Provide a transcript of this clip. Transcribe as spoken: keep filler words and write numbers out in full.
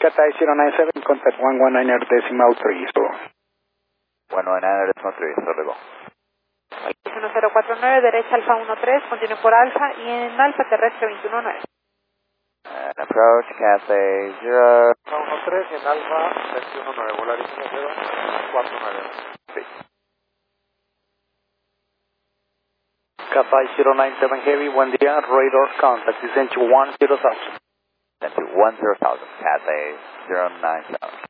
Cathay zero nine seven, contact one one nine decimal three, so. one one nine decimal three, so le go. uno cero cuatro nueve, derecha Alfa uno tres, continúe por Alfa y en Alfa terrestre veintiuno nueve. And approach Cathay zero. Alfa uno tres y en Alfa veintiuno nueve, Volaris uno cero cuatro nueve. Sí. Cathay zero nine seven Heavy, buen día, radar contact, descent to one zero thousand. Descent to one zero thousand, Cathay zero nine seven.